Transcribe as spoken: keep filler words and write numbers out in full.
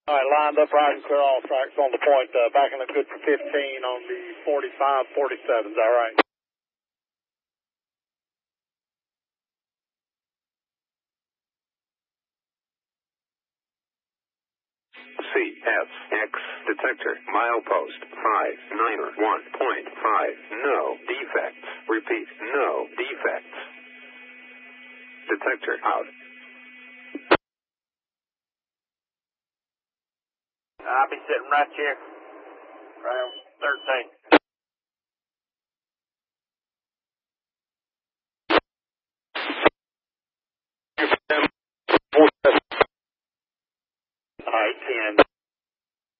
All right, lined up right and clear all tracks on the point. Uh, backing up good for fifteen on the forty-five forty-seven. Is that right? C S X detector milepost five nine one point five. No defects. Repeat, no defects. Detector out. I'll be sitting right here.